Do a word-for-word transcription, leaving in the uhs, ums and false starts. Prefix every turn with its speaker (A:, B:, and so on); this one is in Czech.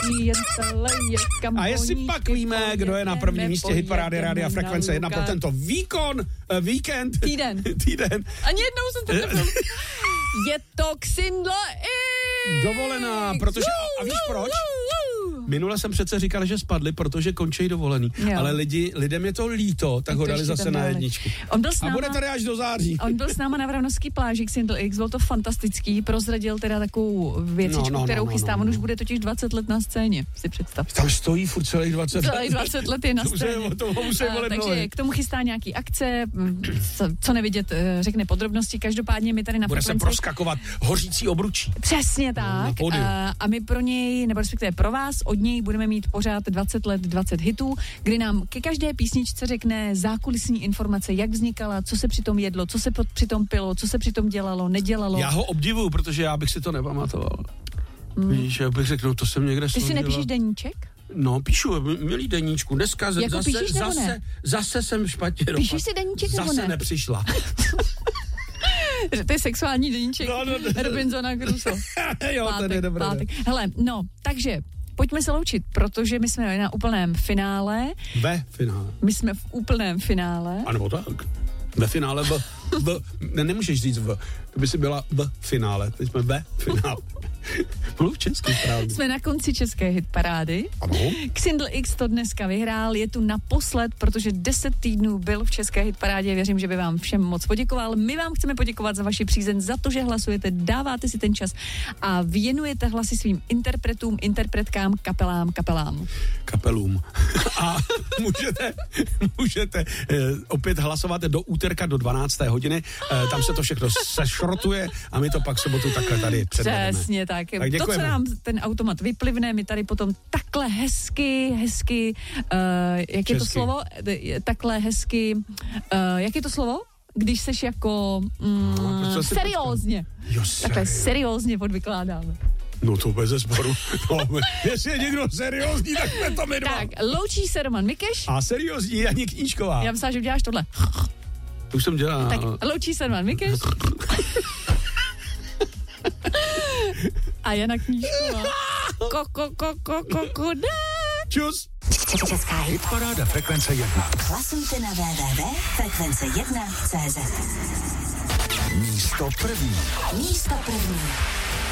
A: jen se leje, kam
B: A jestli pak víme, kdo je na prvním místě hitparády Rádia Frekvence jedna pro tento výkon, uh, víkend.
A: Týden.
B: Týden.
A: Ani jednou jsem to nebyl. Je to Xindl X.
B: Dovolená, protože, a víš proč? Minule jsem přece říkal, že spadli, protože končí dovolený. Jo. Ale lidi, lidem je to líto, tak ho dali zase na jedničku.
A: On byl s náma,
B: a bude tady až do září.
A: On byl s náma na Vranovský pláži Xindl X, byl to fantastický, prozradil teda takovou věcičku, no, no, kterou no, no, chystá. No, no. On už bude totiž dvacet let na scéně, si představ.
B: Tam stojí furt celých dvacet let.
A: Celých dvacet let je na scéně.
B: To musí
A: a, takže k tomu chystá nějaký akce, co, co nevidět, řekne podrobnosti. Každopádně my tady na
B: bude
A: Frekvenci...
B: se proskakovat hořící obručí.
A: Přesně tak. No, a, a my pro něj, nebo respektive pro vás, od něj budeme mít pořád dvacet let, dvacet hitů, kdy nám ke každé písničce řekne zákulisní informace, jak vznikala, co se přitom jedlo, co se přitom pilo, co se přitom dělalo, nedělalo.
B: Já ho obdivuju, protože já bych si to nepamatoval. Hmm. Víš, já bych řekl, to jsem někde
A: složila. Ty si nepíšeš deníček?
B: No, píšu, milý deníčku. Dneska
A: jako
B: zase,
A: píšeš,
B: zase,
A: ne?
B: zase jsem špatně dopadl.
A: Píšeš si deníček nebo ne?
B: Zase nepřišla.
A: To je sexuální deníček no, no, no. Robinsona Crusoe.
B: Jo, pátek, to je dobré.
A: Pátek. Hele, no, takže pojďme se loučit, protože my jsme na úplném finále.
B: Ve finále.
A: My jsme v úplném finále.
B: A nebo tak. Ve finále v, v ne, nemůžeš říct v, to by si byla v finále, teď jsme ve finále. Mluv česky správně.
A: Jsme na konci české hitparády.
B: Ano.
A: Xindl X to dneska vyhrál, je tu naposled, protože deset týdnů byl v české hitparádě. Věřím, že by vám všem moc poděkoval. My vám chceme poděkovat za vaši přízeň, za to, že hlasujete, dáváte si ten čas a věnujete hlasy svým interpretům, interpretkám, kapelám, kapelám.
B: Kapelům. A můžete, můžete eh, opět hlasovat do úterka do dvanácté hodiny. Eh, tam se to všechno sešrotuje a my to pak sobotu takhle tady předvedeme.
A: Přesně tak.
B: tak
A: to, co nám ten automat vyplivne, my tady potom takhle hezky, hezky, uh, jak Česky. Je to slovo? Takhle hezky, uh, jak je to slovo? Když seš jako mm, no, seriózně.
B: Jo,
A: takhle seriózně podvykládáme.
B: No to bez zesporu. No, jestli je někdo seriózní, tak jsme to my dva.
A: Tak, loučí se Roman Mikeš.
B: A seriózní Janí Knížková.
A: Já myslím, že uděláš tohle.
B: To už jsem dělal.
A: Tak, loučí se Roman Mikeš. A Jana Knížková. Koko, koko, koko, dá.
B: Čus.
C: Česká hitparáda Frekvence jedna. Hlasujte na w w w tečka frekvence jedna tečka cé zet. Místo první. Místo první.